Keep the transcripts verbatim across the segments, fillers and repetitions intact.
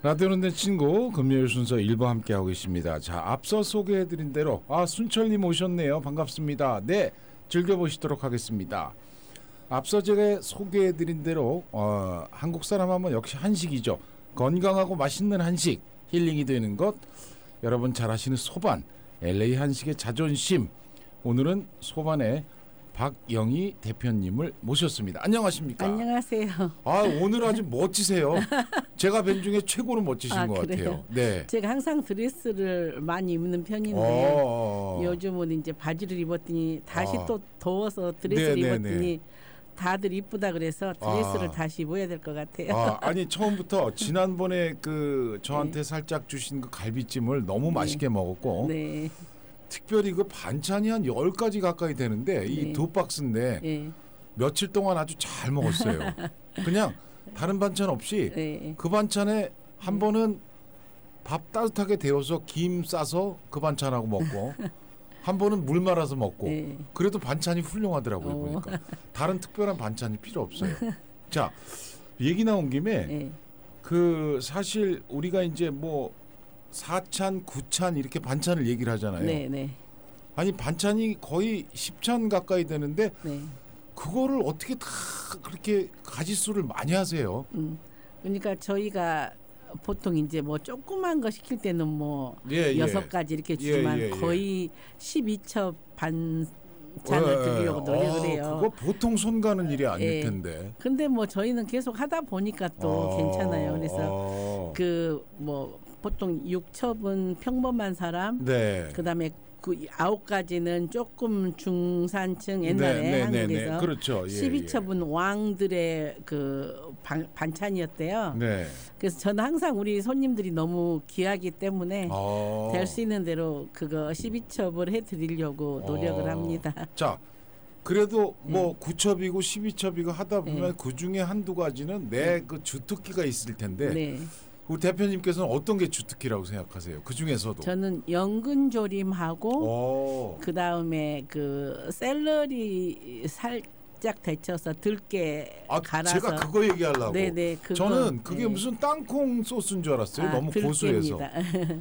라디오는 친구 금요일 순서 일부 함께하고 있습니다. 자, 앞서 소개해드린 대로 아 순철님 오셨네요. 반갑습니다. 네, 즐겨보시도록 하겠습니다. 앞서 제가 소개해드린 대로 어, 한국 사람 하면 역시 한식이죠. 건강하고 맛있는 한식, 힐링이 되는 것. 여러분 잘 아시는 소반, 엘에이 한식의 자존심. 오늘은 소반의 박영희 대표님을 모셨습니다. 안녕하십니까? 안녕하세요. 아, 오늘 아주 멋지세요. 제가 뵌 중에 최고로 멋지신 아, 것 그래요? 같아요. 네. 제가 항상 드레스를 많이 입는 편인데 어, 요즘은 이제 바지를 입었더니 다시 아. 또 더워서 드레스를 네, 네, 입었더니 다들 이쁘다 그래서 드레스를 아. 다시 입어야 될 것 같아요. 아, 아니 처음부터 지난번에 그 저한테 네. 살짝 주신 그 갈비찜을 너무 맛있게 네. 먹었고 네. 특별히 그 반찬이 한 열 가지 가까이 되는데 네. 이 두 박스인데 네. 며칠 동안 아주 잘 먹었어요. 그냥 다른 반찬 없이 네. 그 반찬에 한 번은 밥 따뜻하게 데워서 김 싸서 그 반찬하고 먹고 한 번은 물 말아서 먹고 네. 그래도 반찬이 훌륭하더라고요. 오. 보니까 다른 특별한 반찬이 필요 없어요. 자, 얘기 나온 김에 네. 그 사실 우리가 이제 뭐 사찬, 구찬 이렇게 반찬을 얘기를 하잖아요. 네. 네. 아니 반찬이 거의 십 찬 가까이 되는데 네. 그거를 어떻게 다 그렇게 가지수를 많이 하세요? 음. 그러니까 저희가 보통 이제 뭐 조그만 거 시킬 때는 뭐 예, 여섯 예. 가지 이렇게 주지만 예, 예, 예. 거의 십이 첩 반찬을 어, 드리려고 노력을 어, 해요. 그거 보통 손 가는 일이 아닐 예. 텐데. 근데 뭐 저희는 계속 하다 보니까 또 어, 괜찮아요. 그래서 어. 그 뭐 보통 육 첩은 평범한 사람, 네. 그다음에 그 아홉 가지는 조금 중산층 옛날에 네, 네, 한국에서 네, 네. 그렇죠. 예, 십이 첩은 왕들의 그 반, 반찬이었대요. 네. 그래서 저는 항상 우리 손님들이 너무 귀하기 때문에 어. 될 수 있는 대로 그거 십이 첩을 해드리려고 노력을 어. 합니다. 자, 그래도 뭐 구 첩이고 십이 첩이고 하다 보면 네. 그 중에 한두 가지는 내 그 주특기가 있을 텐데 네. 우리 대표님께서는 어떤 게 주특기라고 생각하세요? 그 중에서도. 저는 연근조림하고 오. 그 다음에 그 샐러리 살짝 데쳐서 들깨 아, 갈아서. 제가 그거 얘기하려고. 네네. 그거, 저는 그게 네. 무슨 땅콩 소스인 줄 알았어요. 아, 너무 고소해서. 들깨입니다.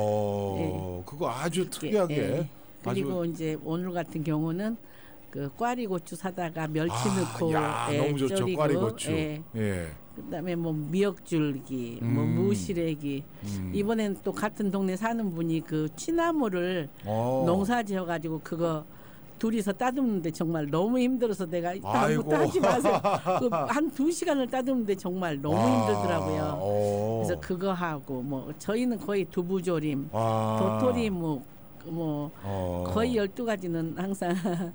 어, 그거 아주 특이하게. 네. 그리고 아주 이제 오늘 같은 경우는 그 꽈리고추 사다가 멸치 아, 넣고 야, 예, 너무 좋죠. 졸이고, 꽈리고추. 예. 예. 그다음에 뭐 미역줄기, 뭐 음. 무시래기. 음. 이번엔 또 같은 동네 사는 분이 그 취나물을 어. 농사 지어가지고 그거 둘이서 따듬는데 정말 너무 힘들어서 내가 아이고. 다음부터 하지 마세요. 그 한 두 시간을 따듬는데 정말 너무 아, 힘들더라고요. 어. 그래서 그거 하고 뭐 저희는 거의 두부조림, 아. 도토리묵 뭐 어. 거의 열두 가지는 항상.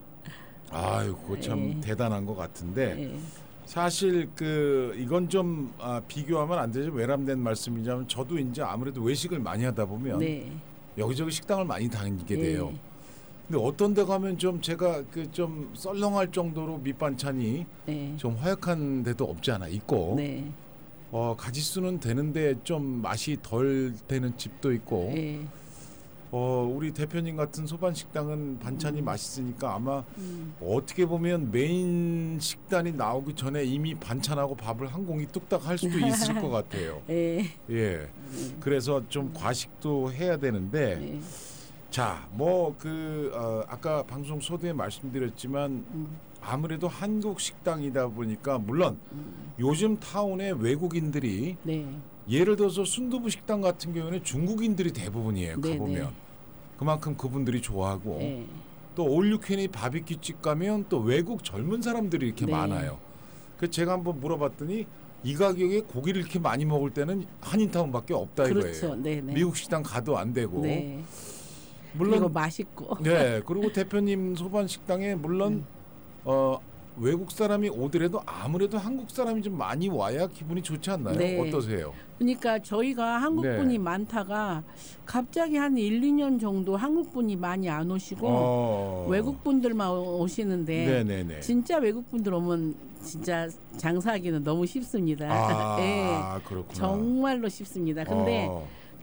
아유, 그거 참 예. 대단한 것 같은데 예. 사실 그 이건 좀 아, 비교하면 안 되죠. 외람된 말씀이자면 저도 이제 아무래도 외식을 많이 하다 보면 네. 여기저기 식당을 많이 다니게 예. 돼요. 근데 어떤 데 가면 좀 제가 그 좀 썰렁할 정도로 밑반찬이 네. 좀 허약한 데도 없지 않아 있고 네. 어, 가지수는 되는데 좀 맛이 덜 되는 집도 있고 네. 어, 우리 대표님 같은 소반 식당은 반찬이 음. 맛있으니까 아마 음. 어떻게 보면 메인 식단이 나오기 전에 이미 반찬하고 밥을 한 공기 뚝딱 할 수도 있을 것 같아요. 예. 예. 그래서 좀 과식도 해야 되는데 네. 자, 뭐 그 어, 아까 방송 소두에 말씀드렸지만 음. 아무래도 한국 식당이다 보니까 물론 음. 요즘 타운에 외국인들이 네. 예를 들어서 순두부 식당 같은 경우는 중국인들이 대부분이에요. 네, 가보면 네. 그만큼 그분들이 좋아하고 네. 또 올유캔이 바비큐집 가면 또 외국 젊은 사람들이 이렇게 네. 많아요. 그래서 제가 한번 물어봤더니 이 가격에 고기를 이렇게 많이 먹을 때는 한인타운밖에 없다 그렇죠. 이거예요. 네, 네. 미국 식당 가도 안 되고 네. 물론 그리고 맛있고. 네, 그리고 대표님 소반 식당에 물론 음. 어, 외국 사람이 오더라도 아무래도 한국 사람이 좀 많이 와야 기분이 좋지 않나요? 네. 어떠세요? 그러니까 저희가 한국 분이 네. 많다가 갑자기 한 일, 이 년 정도 한국 분이 많이 안 오시고 어. 외국 분들만 오시는데 네네네. 진짜 외국 분들 오면 진짜 장사하기는 너무 쉽습니다. 아, 예. 그렇구나. 정말로 쉽습니다. 근데 어.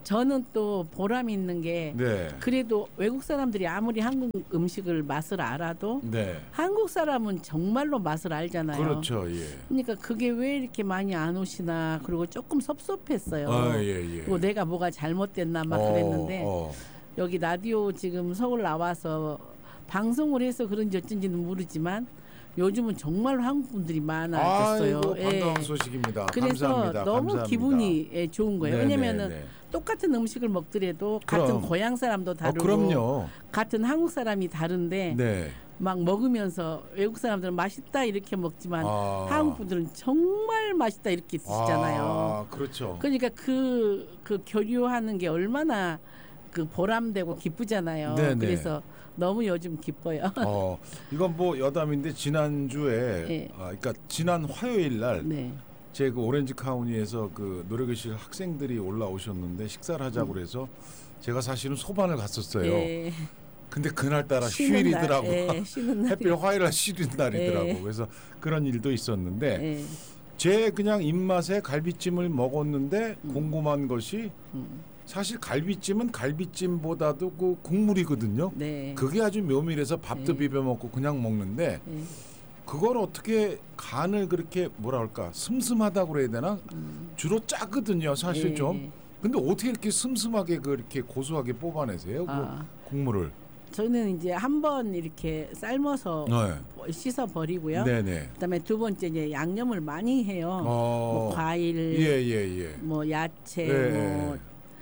저는 또 보람 있는 게 네. 그래도 외국 사람들이 아무리 한국 음식을 맛을 알아도 네. 한국 사람은 정말로 맛을 알잖아요. 그렇죠. 예. 그러니까 그게 왜 이렇게 많이 안 오시나 그리고 조금 섭섭했어요. 아, 예, 예. 뭐 내가 뭐가 잘못됐나 막 어, 그랬는데 어. 여기 라디오 지금 서울 나와서 방송을 해서 그런지 어쩐지는 모르지만 요즘은 정말 한국 분들이 많아졌어요. 아이고, 예. 반가운 소식입니다. 그래서 감사합니다. 너무 감사합니다. 기분이 예, 좋은 거예요. 네, 왜냐면은 네, 네. 똑같은 음식을 먹더라도 그럼. 같은 고향 사람도 어, 다르고 그럼요. 같은 한국 사람이 다른데 네. 막 먹으면서 외국 사람들은 맛있다 이렇게 먹지만 아. 한국 분들은 정말 맛있다 이렇게 드시잖아요. 아, 그렇죠. 그러니까 그, 그 교류하는 게 얼마나 그 보람되고 기쁘잖아요. 네네. 그래서 너무 요즘 기뻐요. 어, 이건 뭐 여담인데 지난주에 네. 아, 그러니까 지난 화요일 날 네. 제 그 오렌지 카운티에서 그 노래교실 학생들이 올라오셨는데 식사를 하자고 그래서 제가 사실은 소반을 갔었어요. 예. 근데 그날따라 쉬는 휴일이더라고. 날, 예, 쉬는 날. 해필 화요일 날 쉬는 날이더라고. 예. 그래서 그런 일도 있었는데 예. 제 그냥 입맛에 갈비찜을 먹었는데 음. 궁금한 것이 음. 사실 갈비찜은 갈비찜보다도 그 국물이거든요. 네. 그게 아주 묘밀해서 밥도 네. 비벼 먹고 그냥 먹는데 예. 그걸 어떻게 간을 그렇게 뭐라 할까 슴슴하다고 그래야 되나? 음. 주로 짜거든요, 사실 예. 좀. 근데 어떻게 이렇게 슴슴하게 그렇게 고소하게 뽑아내세요? 아. 그 국물을. 저는 이제 한 번 이렇게 삶아서 네. 씻어 버리고요. 네네. 그다음에 두 번째 이제 양념을 많이 해요. 어. 뭐 과일, 예예예. 예, 뭐 야채, 예. 뭐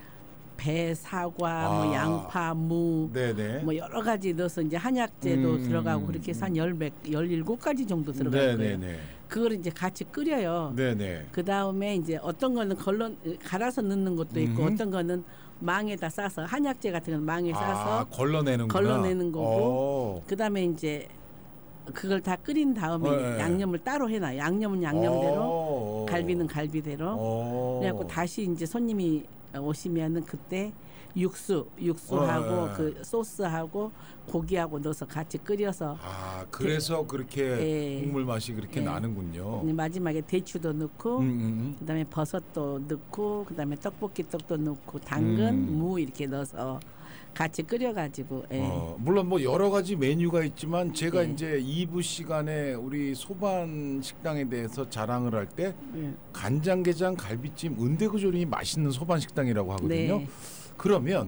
배, 사과, 아. 뭐 양파, 무, 네네. 뭐 여러 가지 넣어서 이제 한약재도 음. 들어가고 그렇게 해서 한 열몇, 열일곱 가지 정도 들어갈 거예요. 네네네. 그걸 이제 같이 끓여요. 네네. 그 다음에 이제 어떤 거는 걸러 갈아서 넣는 것도 있고 음. 어떤 거는 망에다 싸서 한약재 같은 건 망에 싸서 아, 걸러내는구나. 걸러내는 거고. 어. 그 다음에 이제 그걸 다 끓인 다음에 네. 양념을 따로 해놔. 양념은 양념대로, 어. 갈비는 갈비대로. 어. 그래갖고 다시 이제 손님이 오시면은 그때 육수, 육수하고 어, 예. 그 소스하고 고기하고 넣어서 같이 끓여서 아, 그래서 그렇게 예. 국물 맛이 그렇게 예. 나는군요. 마지막에 대추도 넣고 음, 음, 그다음에 버섯도 넣고 그다음에 떡볶이 떡도 넣고 당근, 음. 무 이렇게 넣어서 같이 끓여가지고 음. 예. 어, 물론 뭐 여러 가지 메뉴가 있지만 제가 예. 이제 이 부 시간에 우리 소반 식당에 대해서 자랑을 할 때 예. 간장게장 갈비찜 은대구조림이 맛있는 소반 식당이라고 하거든요. 네. 그러면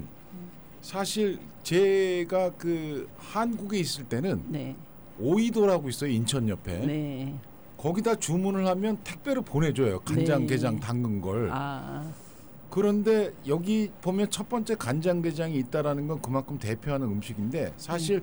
사실 제가 그 한국에 있을 때는 네. 오이도라고 있어요, 인천 옆에. 네. 거기다 주문을 하면 택배로 보내줘요. 간장, 네. 게장 담근 걸. 아. 그런데 여기 보면 첫 번째 간장게장이 있다라는 건 그만큼 대표하는 음식인데 사실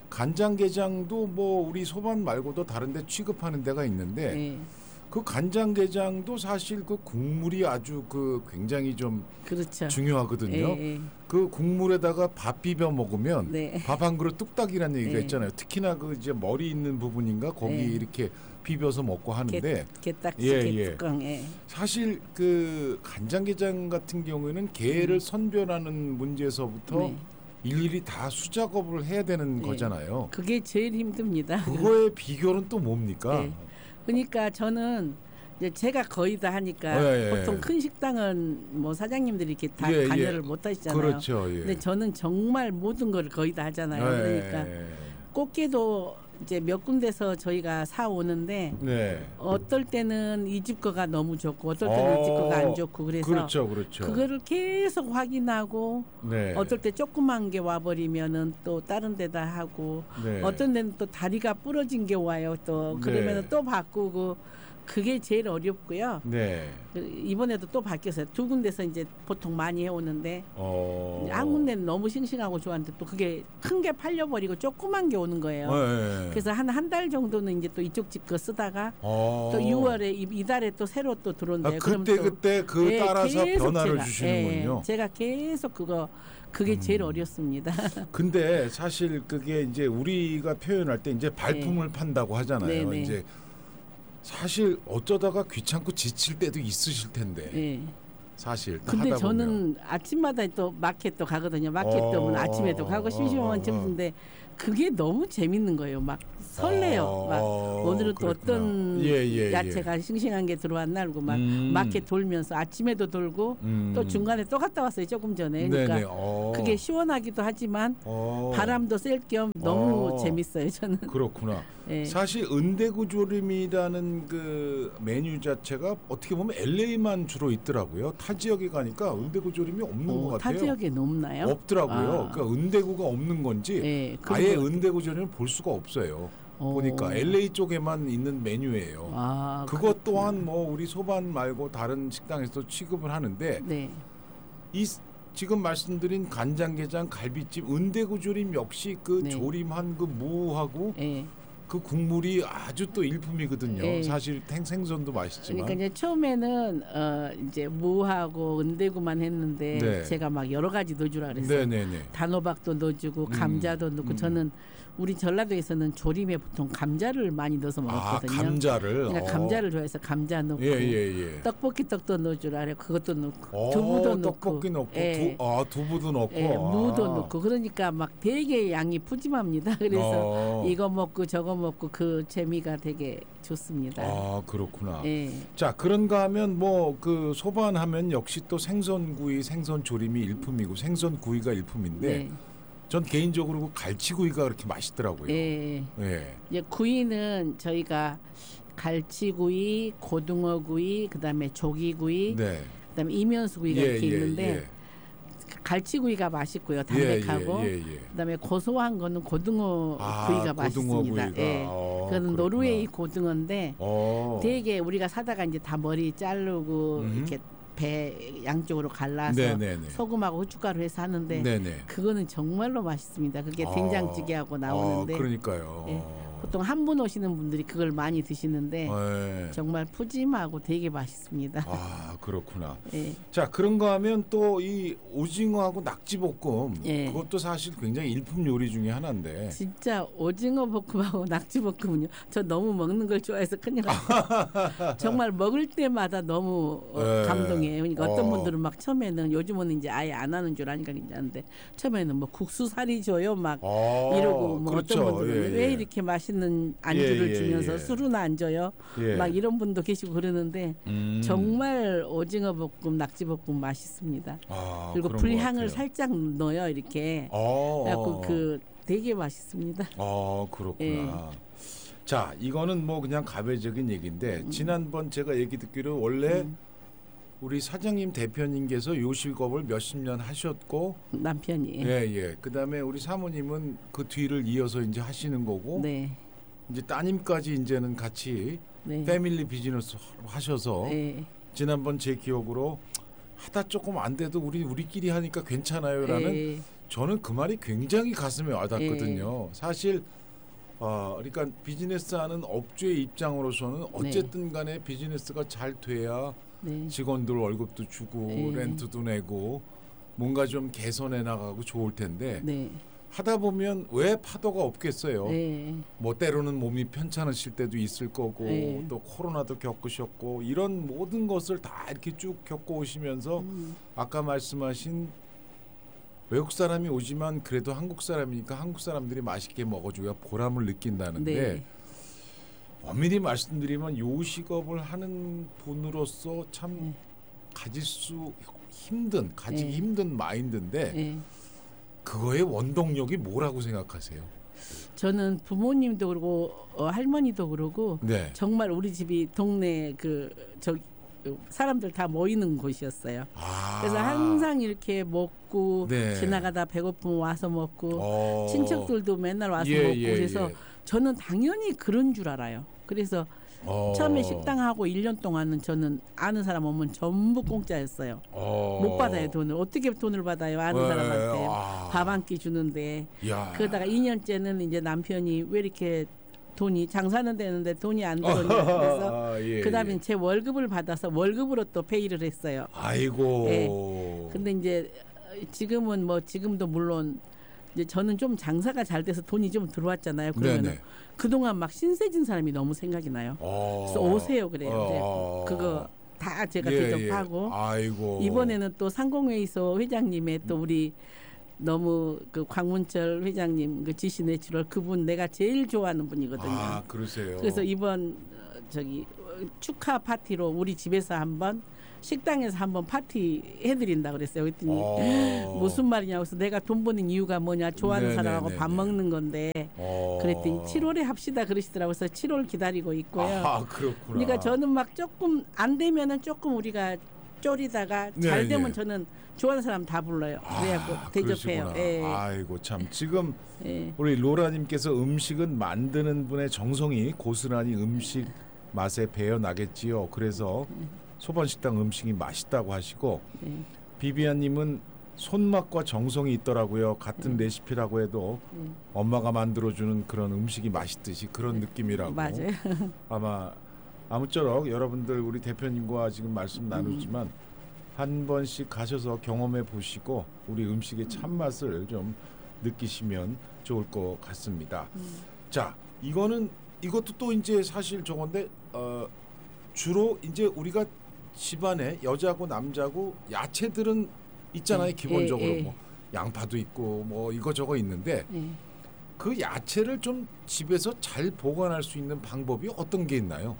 간장게장도 뭐 우리 소반 말고도 다른데 취급하는 데가 있는데 네. 그 간장게장도 사실 그 국물이 아주 그 굉장히 좀 그렇죠. 중요하거든요. 예, 예. 그 국물에다가 밥 비벼 먹으면 네. 밥 한 그릇 뚝딱이라는 얘기가 네. 있잖아요. 특히나 그 이제 머리 있는 부분인가 거기 네. 이렇게 비벼서 먹고 하는데 게딱지, 예, 예. 게뚜껑. 예. 사실 그 간장게장 같은 경우에는 게를 선별하는 문제에서부터 네. 일일이 다 수작업을 해야 되는 네. 거잖아요. 그게 제일 힘듭니다. 그거의 비결은 또 뭡니까? 네. 그러니까 저는 이제 제가 거의 다 하니까 예, 예. 보통 큰 식당은 뭐 사장님들이 이렇게 다 예, 예. 관여를 못 하시잖아요. 그렇죠. 예. 근데 저는 정말 모든 걸 거의 다 하잖아요. 그러니까 예. 꽃게도 이제 몇 군데서 저희가 사 오는데 네. 어떨 때는 이 집 거가 너무 좋고 어떨 때는 이 집 거가 안 좋고 그래서 그렇죠, 그렇죠. 그거를 계속 확인하고 네. 어떨 때 조그만 게 와버리면은 또 다른 데다 하고 네. 어떤 데는 또 다리가 부러진 게 와요 또 그러면은 네. 또 바꾸고 그게 제일 어렵고요. 네. 그 이번에도 또 바뀌었어요. 두 군데서 이제 보통 많이 해오는데 어. 한 군데는 너무 싱싱하고 좋았는데 또 그게 큰 게 팔려버리고 조그만 게 오는 거예요. 네. 그래서 한 한 달 정도는 이제 또 이쪽 집 거 쓰다가 어. 또 유월에 이, 이달에 또 새로 또 아, 들어온대요. 그때 또 그때 그 예, 따라서 계속 변화를 제가, 주시는군요. 예, 제가 계속 그거 그게 제일 어렵습니다. 근데 사실 그게 이제 우리가 표현할 때 이제 발품을 판다고 하잖아요. 네, 네. 이제 사실 어쩌다가 귀찮고 지칠 때도 있으실 텐데 예. 사실 근데 하다 보면. 저는 아침마다 또 마켓도 가거든요. 마켓도 어, 뭐 아침에도 가고 심심하면 어, 점심인데 그게 너무 재밌는 거예요. 막 설레요. 어, 막 어, 오늘은 또 그랬구나. 어떤 예, 예, 야채가 싱싱한 게 들어왔나 하고 막 음. 마켓 돌면서 아침에도 돌고 음. 또 중간에 또 갔다 왔어요. 조금 전에. 그러니까 네네. 어. 그게 시원하기도 하지만 어. 바람도 쐴 겸 너무 어. 재밌어요. 저는. 그렇구나. 예. 사실 은대구 조림이라는 그 메뉴 자체가 어떻게 보면 엘에이만 주로 있더라고요. 타 지역에 가니까 은대구 조림이 없는 오, 것 타 같아요. 지역에 높나요? 없더라고요. 아. 그러니까 은대구가 없는 건지 예, 아예 그거- 은대구 조림을 볼 수가 없어요. 오. 보니까 엘에이 쪽에만 있는 메뉴예요. 아, 그것 그렇구나. 또한 뭐 우리 소반 말고 다른 식당에서 취급을 하는데 네. 이 지금 말씀드린 간장게장, 갈비찜, 은대구 조림 역시 그 네. 조림한 그 무하고 예. 그 국물이 아주 또 일품이거든요. 예. 사실 탱 생선도 맛있지만. 그러니까 이제 처음에는 어 이제 무하고 은대구만 했는데 네. 제가 막 여러 가지 넣어주라 그랬어요. 네네네. 단호박도 넣어주고 음, 감자도 넣고 음. 저는 우리 전라도에서는 조림에 보통 감자를 많이 넣어서 아 먹었거든요. 감자를. 그러니까 어. 감자를 좋아해서 감자 넣고 예예예. 예. 떡볶이 떡도 넣어주라 그래 그것도 넣고 어, 두부도 넣고 떡볶이 넣고 예. 두, 아 두부도 넣고. 예, 무도 아. 넣고 그러니까 막 되게 양이 푸짐합니다. 그래서 어. 이거 먹고 저거 먹고 그 재미가 되게 좋습니다. 아 그렇구나. 예. 자 그런가 하면 뭐 그 소반하면 역시 또 생선구이, 생선조림이 일품이고 생선구이가 일품인데 네. 전 개인적으로 그 갈치구이가 그렇게 맛있더라고요. 예. 예. 이제 구이는 저희가 갈치구이, 고등어구이, 그다음에 조기구이, 네. 그다음에 이면수구이가 이렇게 있는데 갈치구이가 맛있고요, 담백하고 예, 예, 예, 예. 그다음에 고소한 거는 고등어 아, 구이가 고등어 맛있습니다. 구이가. 예. 어, 그거는 그렇구나. 노르웨이 고등어인데 어. 되게 우리가 사다가 이제 다 머리 자르고 음. 이렇게 배 양쪽으로 갈라서 네네네. 소금하고 후춧가루 해서 하는데 네네. 그거는 정말로 맛있습니다. 그게 아. 된장찌개하고 나오는데 아, 그러니까요. 예. 보통 한 분 오시는 분들이 그걸 많이 드시는데 예. 정말 푸짐하고 되게 맛있습니다. 아 그렇구나. 예. 자 그런가 하면 또 이 오징어하고 낙지볶음 예. 그것도 사실 굉장히 일품 요리 중에 하나인데. 진짜 오징어 볶음하고 낙지볶음은요. 저 너무 먹는 걸 좋아해서 큰일 났어요. 정말 먹을 때마다 너무 어, 예. 감동이에요. 그러니까 어떤 어. 분들은 막 처음에는 요즘은 이제 아예 안 하는 줄 아니까 괜찮은데 처음에는 뭐 국수 살이 줘요 막 아, 이러고 뭐 그렇죠. 어떤 분들은 예, 왜 예. 이렇게 맛있는 안주를 예, 예, 주면서 예. 술은 안 줘요. 예. 막 이런 분도 계시고 그러는데 음. 정말 오징어 볶음, 낙지 볶음 맛있습니다. 아, 그리고 그런 불향을 것 같아요. 살짝 넣어요 이렇게. 어, 그래갖고 어. 그 되게 맛있습니다. 어 그렇구나. 예. 자 이거는 뭐 그냥 가배적인 얘기인데 음. 지난번 제가 얘기 듣기로 원래 음. 우리 사장님 대표님께서 요식업을 몇십 년 하셨고 남편이. 예예. 그다음에 우리 사모님은 그 뒤를 이어서 이제 하시는 거고 네. 이제 따님까지 이제는 같이 네. 패밀리 비즈니스 하셔서 네. 지난번 제 기억으로 하다 조금 안 돼도 우리 우리끼리 하니까 괜찮아요라는 네. 저는 그 말이 굉장히 가슴에 와닿거든요. 예. 사실 어, 그러니까 비즈니스하는 업주의 입장으로서는 어쨌든 간에 비즈니스가 잘 돼야 네. 직원들 월급도 주고 예. 렌트도 내고 뭔가 좀 개선해 나가고 좋을 텐데 네. 하다 보면 왜 파도가 없겠어요. 네. 뭐 때로는 몸이 편찮으실 때도 있을 거고 예. 또 코로나도 겪으셨고 이런 모든 것을 다 이렇게 쭉 겪고 오시면서 음. 아까 말씀하신 외국 사람이 오지만 그래도 한국 사람이니까 한국 사람들이 맛있게 먹어줘야 보람을 느낀다는데 네. 엄밀히 말씀드리면 요식업을 하는 분으로서 참 네. 가질 수 힘든 가지기 네. 힘든 마인드인데 네. 그거의 원동력이 뭐라고 생각하세요? 저는 부모님도 그러고 어, 할머니도 그러고 네. 정말 우리 집이 동네 그 저 사람들 다 모이는 곳이었어요. 아. 그래서 항상 이렇게 먹고 네. 지나가다 배고프면 와서 먹고 어. 친척들도 맨날 와서 예, 먹고 예, 그래서 예. 저는 당연히 그런 줄 알아요. 그래서 어. 처음에 식당하고 일 년 동안은 저는 아는 사람 오면 전부 공짜였어요. 어. 못 받아요 돈을. 어떻게 돈을 받아요 아는 네. 사람한테 아. 밥 한 끼 주는데. 야. 그러다가 이 년째는 이제 남편이 왜 이렇게 돈이 장사는 되는데 돈이 안 들어오냐 그래서 아, 예, 그다음에 예. 제 월급을 받아서 월급으로 또 페이를 했어요. 아이고. 예. 근데 이제 지금은 뭐 지금도 물론 이제 저는 좀 장사가 잘 돼서 돈이 좀 들어왔잖아요. 그러면 네네. 그동안 막 신세진 사람이 너무 생각이 나요. 어. 그래서 오세요 그래요. 어. 근데 그거 다 제가 예, 대접하고 예. 아이고. 이번에는 또 상공회의소 회장님의 또 우리 너무 그 광문철 회장님 그 지시 내추럴 그분 내가 제일 좋아하는 분이거든요. 아, 그러세요. 그래서 이번 어, 저기 어, 축하 파티로 우리 집에서 한번 식당에서 한번 파티 해드린다 그랬어요. 그랬더니 어. 무슨 말이냐고 해서 내가 돈 버는 이유가 뭐냐 좋아하는 네네네네. 사람하고 밥 먹는 건데 어. 그랬더니 칠월에 합시다 그러시더라고요. 그래서 칠월 기다리고 있고요. 아, 그렇구나. 그러니까 저는 막 조금 안 되면은 조금 우리가 쪼리다가 네, 잘 되면 네. 저는 좋아하는 사람 다 불러요. 그래갖고 아, 대접해요. 그러시구나. 예. 아이고 참 지금 예. 우리 로라님께서 음식은 만드는 분의 정성이 고스란히 음식 맛에 배어 나겠지요. 그래서 소반식당 음식이 맛있다고 하시고 네. 비비안님은 손맛과 정성이 있더라고요. 같은 네. 레시피라고 해도 네. 엄마가 만들어주는 그런 음식이 맛있듯이 그런 느낌이라고. 맞아요. 아마 아무쪼록 여러분들 우리 대표님과 지금 말씀 나누지만 한 번씩 가셔서 경험해 보시고 우리 음식의 참맛을 좀 느끼시면 좋을 것 같습니다. 음. 자, 이거는 이것도 또 이제 사실 저건데 어, 주로 이제 우리가 집안에 여자고 남자고 야채들은 있잖아요. 예, 기본적으로 예, 예. 뭐 양파도 있고 뭐 이거저거 있는데 예. 그 야채를 좀 집에서 잘 보관할 수 있는 방법이 어떤 게 있나요?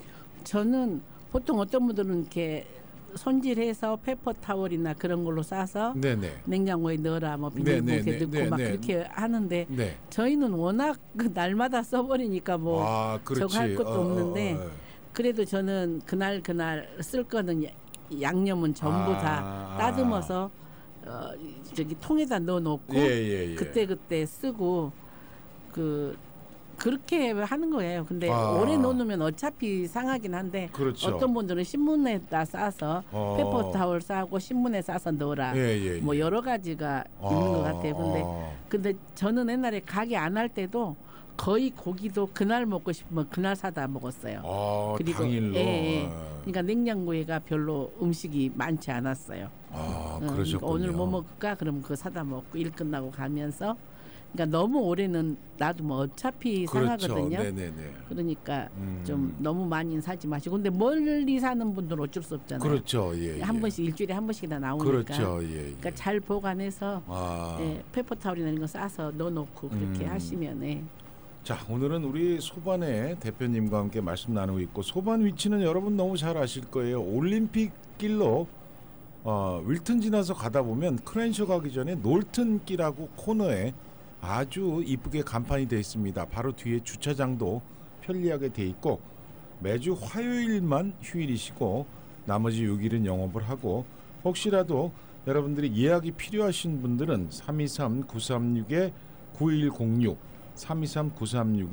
저는 보통 어떤 분들은 이렇게 손질해서 페퍼 타월이나 그런 걸로 싸서 네네. 냉장고에 넣어라 뭐 네, 비닐봉지에 네, 네, 넣고 네, 막 네. 그렇게 하는데 네. 저희는 워낙 그 날마다 써버리니까 뭐 아, 그렇지. 저거 할 것도 어, 어, 없는데 어, 어. 그래도 저는 그날 그날 쓸 거는 야- 양념은 전부 아, 다 따듬어서 어, 저기 통에다 넣어놓고 예, 예, 예. 그때 그때 쓰고 그 그렇게 하는 거예요. 근데 아. 오래 넣어놓으면 어차피 상하긴 한데 그렇죠. 어떤 분들은 신문에다 싸서 어. 페퍼 타월 싸고 신문에 싸서 넣어라. 예, 예, 예. 뭐 여러 가지가 있는 것 같아요. 근데 어. 근데 저는 옛날에 가게 안 할 때도 거의 고기도 그날 먹고 싶으면 그날 사다 먹었어요. 어, 그리고 당일로. 예, 예. 어. 그러니까 냉장고에가 별로 음식이 많지 않았어요. 아, 응, 그러셨군요. 그러니까 오늘 뭐 먹을까? 그럼 그거 사다 먹고 일 끝나고 가면서 그러니까 너무 오래는 놔두면 어차피 그렇죠. 상하거든요. 네네네. 그러니까 음. 좀 너무 많이는 사지 마시고 근데 멀리 사는 분들은 어쩔 수 없잖아요. 그렇죠. 예, 예. 한 번씩 일주일에 한 번씩이나 나오니까. 그렇죠. 예, 예. 그러니까 잘 보관해서 아. 예, 페퍼타올이나 이런 거 싸서 넣어놓고 그렇게 음. 하시면 예. 자, 오늘은 우리 소반의 대표님과 함께 말씀 나누고 있고 소반 위치는 여러분 너무 잘 아실 거예요. 올림픽 길로 어, 윌튼 지나서 가다 보면 크랜셔 가기 전에 놀튼 길하고 코너에 아주 이쁘게 간판이 되어 있습니다. 바로 뒤에 주차장도 편리하게 돼 있고 매주 화요일만 휴일이시고 나머지 육 일은 영업을 하고 혹시라도 여러분들이 예약이 필요하신 분들은 삼이삼 구삼육 구일공육 삼이삼 구삼육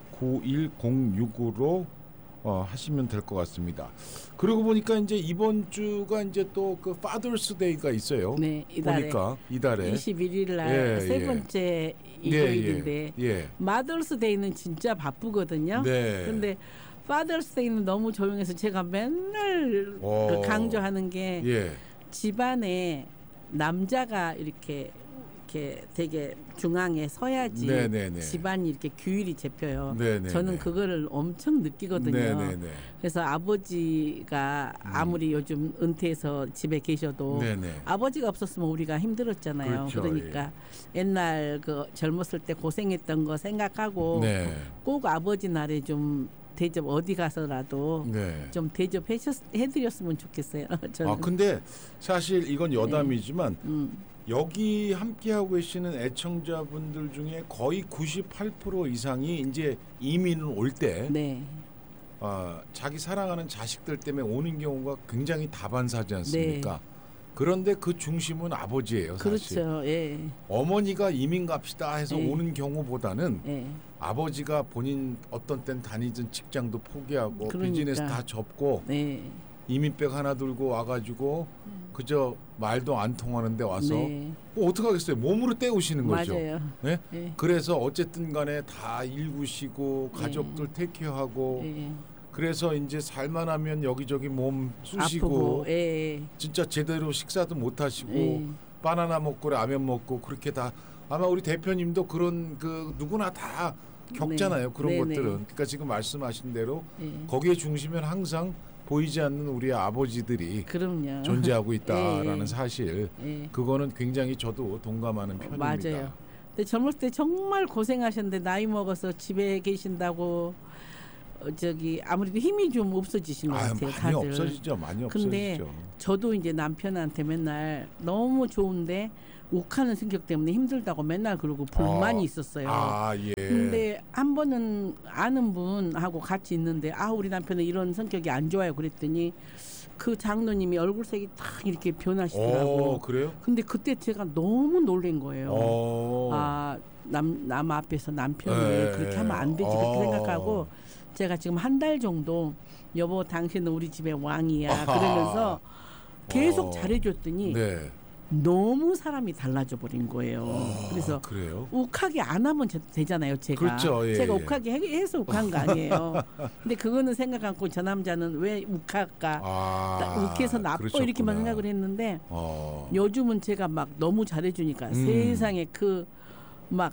구일공육으로 어, 하시면 될 것 같습니다. 그러고 보니까 이제 이번 주가 이제 또 그 파더스 데이가 있어요. 네, 이달에 보니까 이달에 이십일 일 날 예, 세 예. 번째 일요일인데 예, 예. 마더스 데이는 진짜 바쁘거든요. 네. 근데 파더스 데이는 너무 조용해서 제가 맨날 오. 그 강조하는 게 예. 집안에 남자가 이렇게 이렇게 되게 중앙에 서야지 네네네. 집안이 이렇게 규율이 잡혀요. 네네네. 저는 그거를 엄청 느끼거든요. 네네네. 그래서 아버지가 아무리 요즘 은퇴해서 집에 계셔도 네네. 아버지가 없었으면 우리가 힘들었잖아요. 그렇죠, 그러니까 옛날 그 젊었을 때 고생했던 거 생각하고 네. 꼭 아버지 날에 좀 대접 어디 가서라도 네. 좀 대접해드렸으면 좋겠어요. 저는. 아 근데 사실 이건 여담이지만 음, 여기 함께하고 계시는 애청자분들 중에 거의 구십팔 퍼센트 이상이 이제 이민을 올 때 네, 어, 자기 사랑하는 자식들 때문에 오는 경우가 굉장히 다반사지 않습니까? 네. 그런데 그 중심은 아버지예요. 사실. 그렇죠. 예, 어머니가 이민 갑시다 해서 네. 오는 경우보다는 예, 아버지가 본인 어떤 땐 다니던 직장도 포기하고 그러니까. 비즈니스 다 접고 네, 이민백 하나 들고 와가지고 그저 말도 안 통하는데 와서 네, 뭐 어떡하겠어요. 몸으로 때우시는 거죠. 맞아요. 네? 예, 그래서 어쨌든 간에 다 일구시고 가족들 테이크하고 예. 그래서 이제 살만하면 여기저기 몸 쑤시고 아프고, 예, 진짜 제대로 식사도 못 하시고 예. 바나나 먹고 라면 먹고 그렇게 다 아마 우리 대표님도 그런 그 누구나 다 겪잖아요. 네. 그런 네네. 것들은. 그러니까 지금 말씀하신 대로 예. 거기에 중심은 항상 보이지 않는 우리 아버지들이 그럼요. 존재하고 있다라는 예, 사실 예. 그거는 굉장히 저도 동감하는 편입니다. 맞아요. 근데 젊을 때 정말 고생하셨는데 나이 먹어서 집에 계신다고 어, 저기 아무래도 힘이 좀 없어지신 것 아유, 같아요. 많이 다들. 없어지죠. 많이 근데 없어지죠. 저도 이제 남편한테 맨날 너무 좋은데 욱하는 성격 때문에 힘들다고 맨날 그러고 불만이 어, 있었어요. 아 예. 근데 한 번은 아는 분하고 같이 있는데 아 우리 남편은 이런 성격이 안 좋아요 그랬더니 그 장로님이 얼굴색이 딱 이렇게 변하시더라고. 어, 그래요? 근데 그때 제가 너무 놀란 거예요. 어. 아, 남, 남 앞에서 남편을 네. 그렇게 하면 안 되지 어. 그렇게 생각하고 제가 지금 한 달 정도 여보 당신은 우리 집의 왕이야 그러면서 계속 어. 잘해줬더니 네. 너무 사람이 달라져 버린 거예요. 그래서 그래요? 욱하게 안 하면 제- 되잖아요. 제가 그렇죠. 예, 제가 예. 욱하게 해- 해서 욱한 거 아니에요. 근데 그거는 생각 않고 저 남자는 왜 욱할까? 아, 나- 욱해서 나빠 그러셨구나. 이렇게만 생각을 했는데 어. 요즘은 제가 막 너무 잘해주니까 음. 세상에 그 막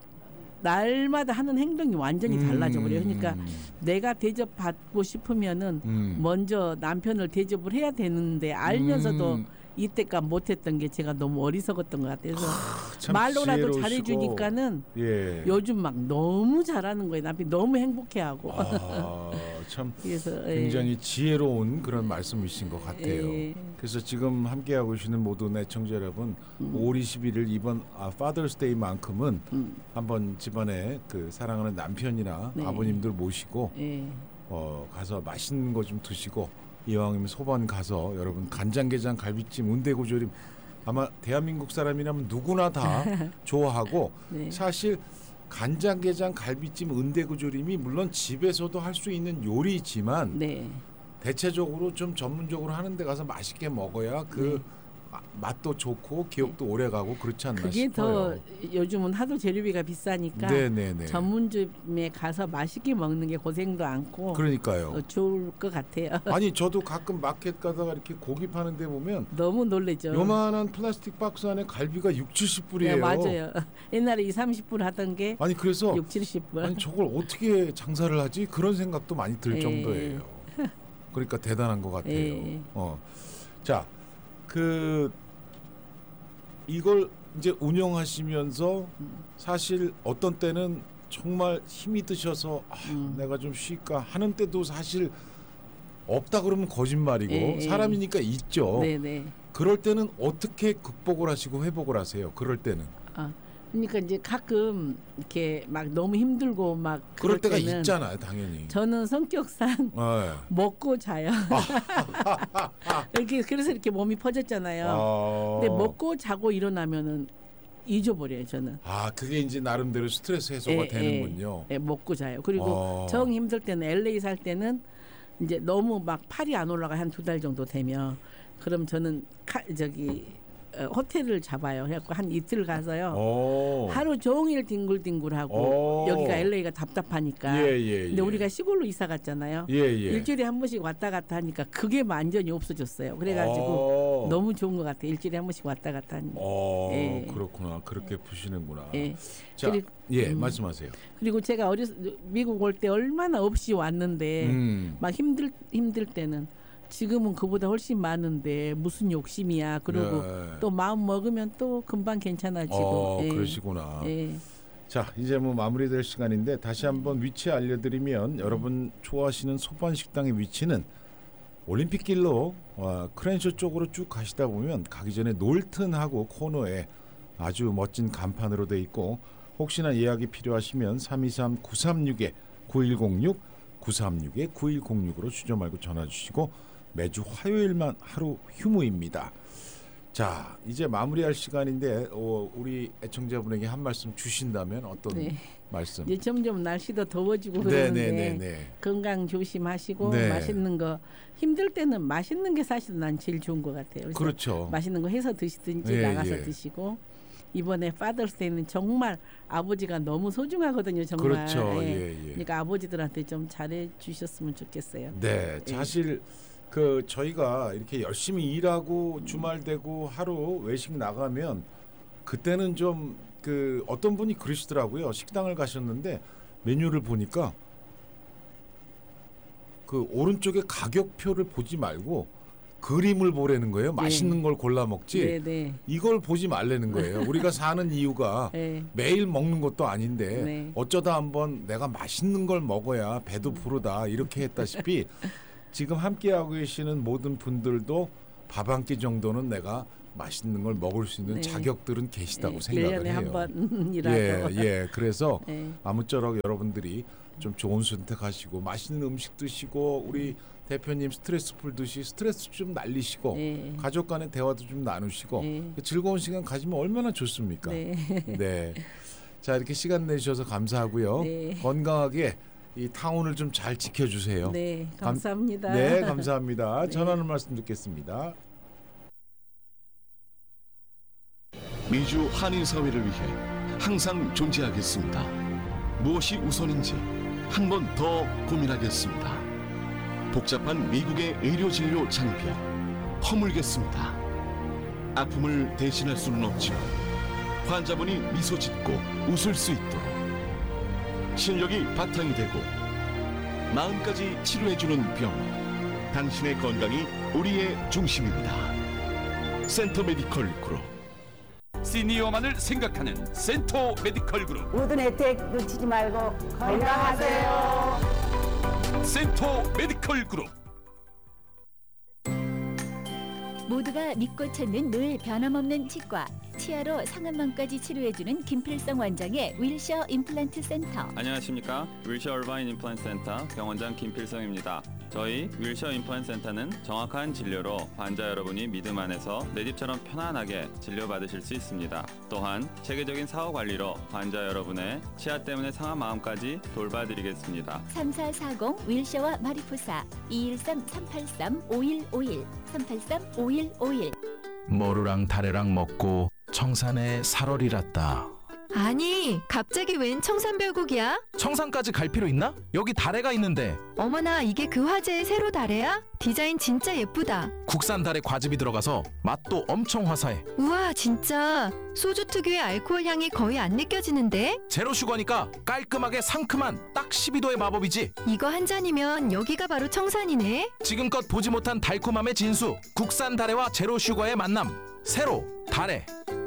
날마다 하는 행동이 완전히 달라져 버려요. 그러니까 음. 내가 대접 받고 싶으면은 음. 먼저 남편을 대접을 해야 되는데 알면서도 음. 이때까지 못했던 게 제가 너무 어리석었던 것 같아서 참 말로라도 지혜로우시고. 잘해주니까는 예. 요즘 막 너무 잘하는 거예요. 남편이 너무 행복해하고 아, 참 그래서 예. 굉장히 지혜로운 그런 말씀이신 것 같아요. 예. 그래서 지금 함께하고 계시는 모든 애청자 여러분, 오월 이십일일 이번 아, 파더스데이만큼은 음. 한번 집안에 그 사랑하는 남편이나 네. 아버님들 모시고 예. 어, 가서 맛있는 거 좀 드시고 이왕이면 소반 가서 여러분 간장게장 갈비찜 운대구조림 아마 대한민국 사람이라면 누구나 다 좋아하고 네. 사실 간장게장 갈비찜 은대구조림이 물론 집에서도 할 수 있는 요리지만 네. 대체적으로 좀 전문적으로 하는 데 가서 맛있게 먹어야 그 네. 아, 맛도 좋고 기억도 오래 가고 그렇지 않나 그게 싶어요. 더 요즘은 하도 재료비가 비싸니까 네네네. 전문점에 가서 맛있게 먹는 게 고생도 않고 그러니까요. 어, 좋을 것 같아요. 아니 저도 가끔 마켓 가다가 이렇게 고기 파는 데 보면 너무 놀래죠. 요만한 플라스틱 박스 안에 갈비가 육칠십 불이에요. 네, 맞아요. 옛날에 이, 삼십 불 하던 게 아니 그래서 육, 칠십 불. 아니 저걸 어떻게 장사를 하지? 그런 생각도 많이 들 예. 정도예요. 그러니까 대단한 것 같아요. 예. 어. 자, 그 이걸 이제 운영하시면서 사실 어떤 때는 정말 힘이 드셔서 아, 음. 내가 좀 쉴까 하는 때도 사실 없다 그러면 거짓말이고 예, 예. 사람이니까 있죠. 네네. 그럴 때는 어떻게 극복을 하시고 회복을 하세요? 그럴 때는 아, 그러니까 이제 가끔 이렇게 막 너무 힘들고 막 그럴 그럴 때가 때는 있잖아요, 당연히. 저는 성격상 네. 먹고 자요. 이렇게 그래서 이렇게 몸이 퍼졌잖아요. 아. 근데 먹고 자고 일어나면은 잊어버려요 저는. 아 그게 이제 나름대로 스트레스 해소가 예, 되는군요. 예, 예, 먹고 자요. 그리고 어. 정 힘들 때는 엘에이 살 때는 이제 너무 막 팔이 안 올라가 한 두 달 정도 되면 그럼 저는 카, 저기 어, 호텔을 잡아요. 그래갖고 한 이틀 가서요. 오. 하루 종일 뒹굴뒹굴하고 오. 여기가 엘에이가 답답하니까. 예, 예, 근데 예. 우리가 시골로 이사 갔잖아요. 예, 예. 일주일에 한 번씩 왔다 갔다 하니까 그게 완전히 없어졌어요. 그래가지고 오. 너무 좋은 것 같아요. 일주일에 한 번씩 왔다 갔다 하니까. 어, 예. 그렇구나. 그렇게 푸시는구나. 예. 자, 그리고- 예, 음. 말씀하세요. 그리고 제가 어렸 미국 올 때 얼마나 없이 왔는데 음. 막 힘들 힘들 때는 지금은 그보다 훨씬 많은데 무슨 욕심이야. 그리고 네. 또 마음 먹으면 또 금방 괜찮아지고. 어, 예. 그러시구나. 예. 자, 이제 뭐 마무리될 시간인데 다시 한번 위치 알려드리면 여러분 좋아하시는 소반 식당의 위치는 올림픽길로 어, 크랜쇼 쪽으로 쭉 가시다 보면 가기 전에 놀튼하고 코너에 아주 멋진 간판으로 돼 있고 혹시나 예약이 필요하시면 삼이삼 구삼육 구일공육 구삼육 구일공육으로 주저 말고 전화 주시고 매주 화요일만 하루 휴무입니다. 자, 이제 마무리할 시간인데 어, 우리 애청자분에게 한 말씀 주신다면 어떤 네. 말씀? 이제 점점 날씨도 더워지고 네, 그러는데 네, 네, 네. 건강 조심하시고 네. 맛있는 거 힘들 때는 맛있는 게 사실 난 제일 좋은 것 같아요. 그래서 그렇죠. 맛있는 거 해서 드시든지 예, 나가서 예. 드시고 이번에 파더스데이는 정말 아버지가 너무 소중하거든요. 정말. 그렇죠. 예. 예, 예. 그러니까 아버지들한테 좀 잘해 주셨으면 좋겠어요. 네, 예. 사실 그 저희가 이렇게 열심히 일하고 주말 되고 하루 외식 나가면 그때는 좀 그 어떤 분이 그러시더라고요. 식당을 가셨는데 메뉴를 보니까 그 오른쪽에 가격표를 보지 말고 그림을 보라는 거예요. 맛있는 걸 골라 먹지. 네, 네. 이걸 보지 말라는 거예요. 우리가 사는 이유가 네. 매일 먹는 것도 아닌데 네. 어쩌다 한번 내가 맛있는 걸 먹어야 배도 부르다 이렇게 했다시피 지금 함께하고 계시는 모든 분들도 밥 한 끼 정도는 내가 맛있는 걸 먹을 수 있는 네. 자격들은 계시다고 네. 생각을 일 년에 해요. 한 번이라도. 예, 예. 그래서 네. 아무쪼록 여러분들이 좀 좋은 선택하시고 맛있는 음식 드시고 우리 대표님 스트레스 풀듯이 스트레스 좀 날리시고 네. 가족 간의 대화도 좀 나누시고 네. 즐거운 시간 가지면 얼마나 좋습니까? 네. 네. 자, 이렇게 시간 내주셔서 감사하고요. 네. 건강하게 이 타운을 좀 잘 지켜주세요. 네, 감- 감사합니다. 네, 감사합니다. 네. 전하는 말씀 듣겠습니다. 미주 한인 사회를 위해 항상 존재하겠습니다. 무엇이 우선인지 한 번 더 고민하겠습니다. 복잡한 미국의 의료 진료 장벽 허물겠습니다. 아픔을 대신할 수는 없지만 환자분이 미소 짓고 웃을 수 있도록 실력이 바탕이 되고 마음까지 치료해주는 병원, 당신의 건강이 우리의 중심입니다. 센터 메디컬 그룹. 시니어만을 생각하는 센터 메디컬 그룹 모든 혜택 놓치지 말고 건강하세요. 센터 메디컬 그룹. 모두가 믿고 찾는 늘 변함없는 치과, 치아로 상한망까지 치료해주는 김필성 원장의 윌셔 임플란트 센터. 안녕하십니까. 윌셔 얼바인 임플란트 센터 병원장 김필성입니다. 저희 윌셔 임플란트 센터는 정확한 진료로 환자 여러분이 믿음 안에서 내 집처럼 편안하게 진료받으실 수 있습니다. 또한 체계적인 사후 관리로 환자 여러분의 치아 때문에 상한 마음까지 돌봐드리겠습니다. 삼사사공 윌셔와 마리포사 이일삼 삼팔삼 오일오일 삼팔삼 오일오일. 머루랑 다래랑 먹고 청산에 살얼이랐다. 아니, 갑자기 웬 청산별곡이야? 청산까지 갈 필요 있나? 여기 다래가 있는데. 어머나, 이게 그 화제의 세로 다래야? 디자인 진짜 예쁘다. 국산 다래 과즙이 들어가서 맛도 엄청 화사해. 우와, 진짜 소주 특유의 알코올 향이 거의 안 느껴지는데? 제로 슈거니까 깔끔하게 상큼한 딱 십이 도의 마법이지. 이거 한 잔이면 여기가 바로 청산이네. 지금껏 보지 못한 달콤함의 진수, 국산 다래와 제로 슈거의 만남. 세로 다래.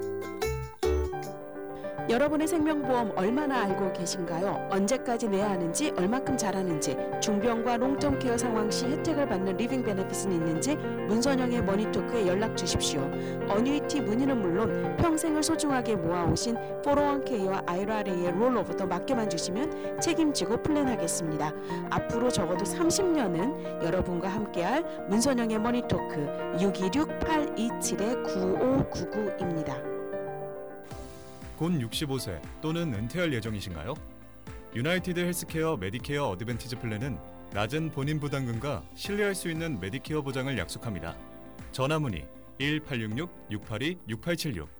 여러분의 생명보험 얼마나 알고 계신가요? 언제까지 내야 하는지, 얼마큼 잘하는지, 중병과 롱텀 케어 상황 시 혜택을 받는 리빙 베네핏은 있는지 문선영의 머니토크에 연락 주십시오. 어뉴이티 문의는 물론 평생을 소중하게 모아오신 포로원케이와 아이알에이의 롤오버도 맡겨만 주시면 책임지고 플랜하겠습니다. 앞으로 적어도 삼십 년은 여러분과 함께할 문선영의 머니토크 육이육 팔이칠 구오구구입니다. 곧 육십오 세 또는 은퇴할 예정이신가요? 유나이티드 헬스케어 메디케어 어드밴티지 플랜은 낮은 본인 부담금과 신뢰할 수 있는 메디케어 보장을 약속합니다. 전화 문의 일 팔육육 육팔이 육팔칠육